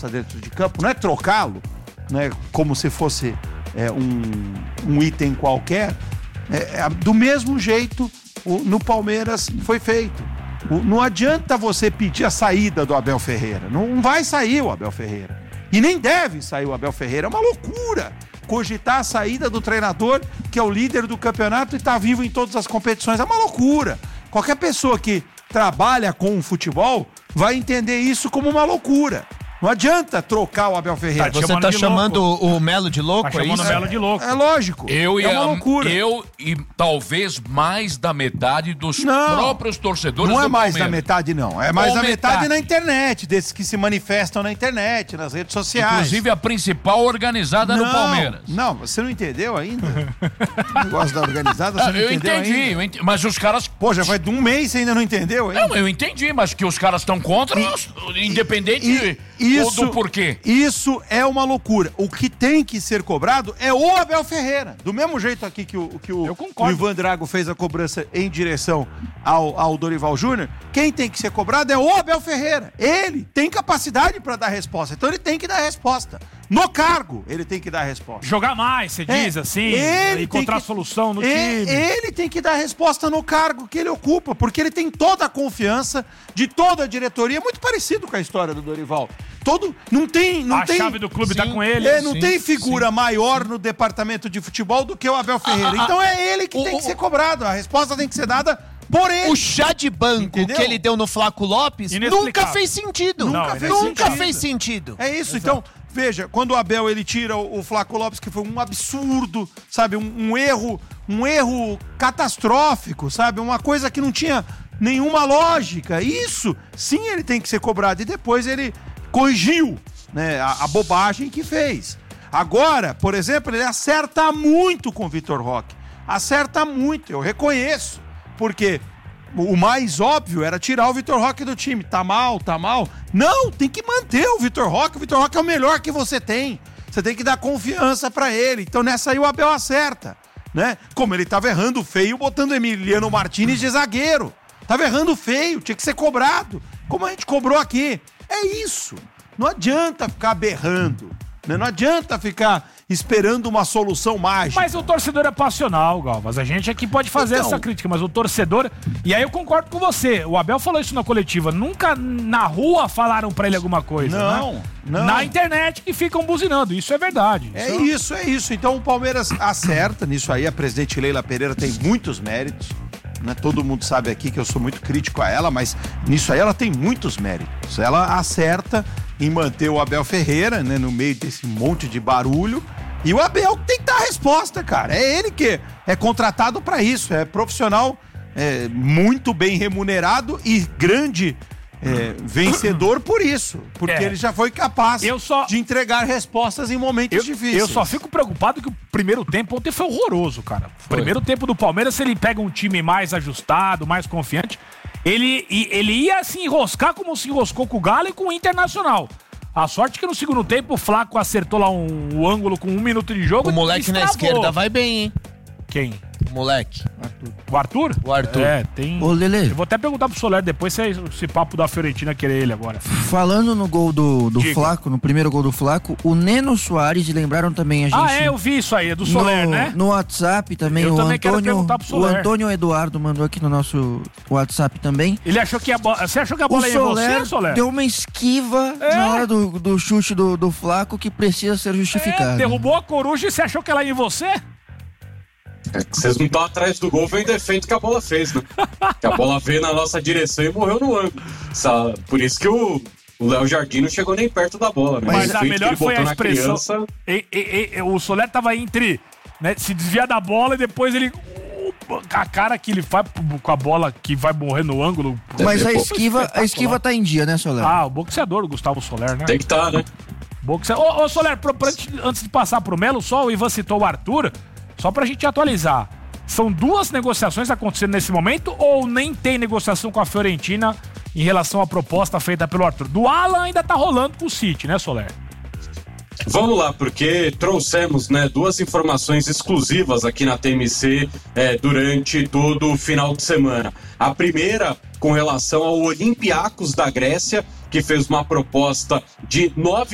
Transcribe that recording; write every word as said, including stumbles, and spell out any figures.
resposta dentro de campo, não é trocá-lo, né, como se fosse é, um, um item qualquer. É, é, do mesmo jeito o, no Palmeiras foi feito. O, não adianta você pedir a saída do Abel Ferreira. Não, não vai sair o Abel Ferreira. E nem deve sair o Abel Ferreira. É uma loucura cogitar a saída do treinador, que é o líder do campeonato e está vivo em todas as competições. É uma loucura. Qualquer pessoa que trabalha com o futebol vai entender isso como uma loucura. Não adianta trocar o Abel Ferreira. Tá, você tá chamando louco. o Melo de louco, tá é isso? chamando o Melo de louco. É, é lógico. Eu é uma loucura. Eu e talvez mais da metade dos não, próprios torcedores não é do mais Palmeiras. da metade, não. É mais Ou da metade. metade metade na internet, desses que se manifestam na internet, nas redes sociais. Inclusive a principal organizada não, do Palmeiras. Não, você não entendeu ainda? O negócio da organizada, você ah, não eu entendeu entendi, ainda? eu entendi, mas os caras... Pô, já vai de um mês você ainda não entendeu ainda? Não, eu entendi, mas que os caras estão contra, e, os, independente e, isso, do porquê. Isso é uma loucura. O que tem que ser cobrado é o Abel Ferreira. Do mesmo jeito aqui que o, que o, o Ivan Drago fez a cobrança em direção ao, ao Dorival Júnior, quem tem que ser cobrado é o Abel Ferreira. Ele tem capacidade para dar resposta, então ele tem que dar resposta. No cargo, ele tem que dar resposta. Jogar mais, você é, diz assim, encontrar que, solução no ele, time. Ele tem que dar resposta no cargo que ele ocupa, porque ele tem toda a confiança de toda a diretoria, muito parecido com a história do Dorival. Todo, não tem, não a tem, chave do clube sim, tá com ele. É, não sim, tem figura sim, maior sim. no departamento de futebol do que o Abel Ferreira. Ah, ah, então é ele que o, tem que o, ser cobrado. A resposta tem que ser dada por ele. O chá de banco Entendeu? que ele deu no Flaco Lopes nunca fez sentido. Nunca, não, fez, nunca sentido. fez sentido. É isso, Exato. Então, veja, quando o Abel ele tira o, o Flaco Lopes, que foi um absurdo, sabe, um, um erro, um erro catastrófico, sabe, uma coisa que não tinha nenhuma lógica. Isso, sim, ele tem que ser cobrado. E depois ele corrigiu, né, a, a bobagem que fez. Agora, por exemplo, ele acerta muito com o Vitor Roque. Acerta muito, eu reconheço. Porque o mais óbvio era tirar o Vitor Roque do time. Tá mal, tá mal. Não, tem que manter o Vitor Roque. O Vitor Roque é o melhor que você tem. Você tem que dar confiança pra ele. Então nessa aí o Abel acerta, né? Como ele tava errando feio, botando Emiliano Martínez de zagueiro. Tava errando feio, tinha que ser cobrado. Como a gente cobrou aqui. É isso. Não adianta ficar berrando. Né? Não adianta ficar esperando uma solução mágica. Mas o torcedor é passional, Galvas. A gente aqui pode fazer então... essa crítica, mas o torcedor... E aí eu concordo com você. O Abel falou isso na coletiva. Nunca na rua falaram pra ele alguma coisa, Não, né? não. Na internet que ficam buzinando. Isso é verdade. É isso, isso, é isso. Então o Palmeiras acerta nisso aí. A presidente Leila Pereira tem muitos méritos. Né? Todo mundo sabe aqui que eu sou muito crítico a ela, mas nisso aí ela tem muitos méritos. Ela acerta em manter o Abel Ferreira, né, no meio desse monte de barulho. E o Abel tem que dar a resposta, cara. É ele que é contratado para isso. É profissional, é, muito bem remunerado e grande é, vencedor por isso. Porque É. ele já foi capaz só... de entregar respostas em momentos eu, difíceis. Eu só fico preocupado que o primeiro tempo ontem foi horroroso, cara. O Foi. primeiro tempo do Palmeiras, se ele pega um time mais ajustado, mais confiante, ele, ele ia se enroscar como se enroscou com o Galo e com o Internacional. A sorte que no segundo tempo o Flaco acertou lá um, um ângulo com um minuto de jogo. O moleque na esquerda vai bem, hein? Quem? O moleque. O Arthur? O Arthur. É, tem... Ô, Lelê. Eu vou até perguntar pro Soler depois se é esse papo da Fiorentina querer ele agora. Falando no gol do, do Flaco, no primeiro gol do Flaco, o Neno Soares, lembraram também a gente... Ah, é, eu vi isso aí, é do Soler, no, né? No WhatsApp também, Eu o também quero Antônio... perguntar pro O Soler. Antônio Eduardo mandou aqui no nosso WhatsApp também. Ele achou que a bola... Você achou que a bola O ia em você, Soler Soler? deu uma esquiva É. na hora do, do chute do, do Flaco que precisa ser justificado. É, derrubou a coruja e você achou que ela ia em você? É que vocês não estão atrás do gol, foi em defeito que a bola fez, né? Que a bola veio na nossa direção e morreu no ângulo. Essa- Por isso que o o Léo Jardim não chegou nem perto da bola, né? Mas O a efeito que melhor ele foi a botou na expressão. criança- E- e- e- o Soler tava entre, né, se desviar da bola e depois ele... A cara que ele faz com a bola que vai morrer no ângulo. Mas a Pô, esquiva, a esquiva tá em dia, né, Soler? Ah, o boxeador, o Gustavo Soler, né? Tem que estar, né? Boxe... Ô, ô Soler, pro, pra, antes, antes de passar pro Melo, só o Ivan citou o Arthur, só pra gente atualizar. São duas negociações acontecendo nesse momento ou nem tem negociação com a Fiorentina em relação à proposta feita pelo Arthur? Do Alan ainda tá rolando com o City, né, Soler? Vamos lá, porque trouxemos, né, duas informações exclusivas aqui na T M C é, durante todo o final de semana. A primeira com relação ao Olympiacos da Grécia, que fez uma proposta de nove